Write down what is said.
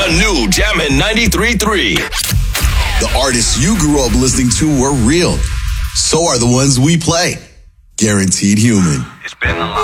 The new Jammin' 93.3. The artists you grew up listening to were real. So are the ones we play. Guaranteed Human. It's been a long